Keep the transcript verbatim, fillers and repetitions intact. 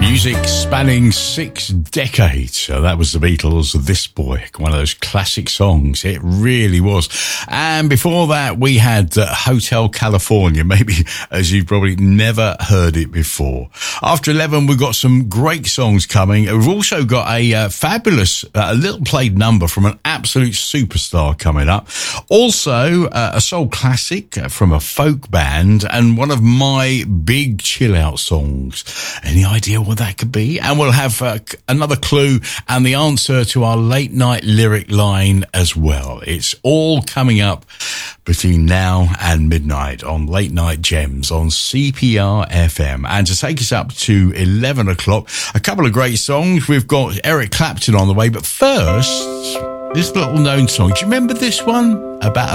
Music spanning six decades. So that was the Beatles' This Boy, one of those classic songs. It really was. And before that, we had uh, Hotel California, maybe as you've probably never heard it before. After eleven, we've got some great songs coming. We've also got a uh, fabulous, uh, a little played number from an absolute superstar coming up. Also, uh, a soul classic from a folk band and one of my big chill out songs. Any idea what that could be? And we'll have uh, another clue and the answer to our late night lyric line as well. It's all coming up between now and midnight on Late Night Gems on C P R F M. And to take us up to eleven o'clock, a couple of great songs. We've got Eric Clapton on the way, but first, this little known song. Do you remember this one? About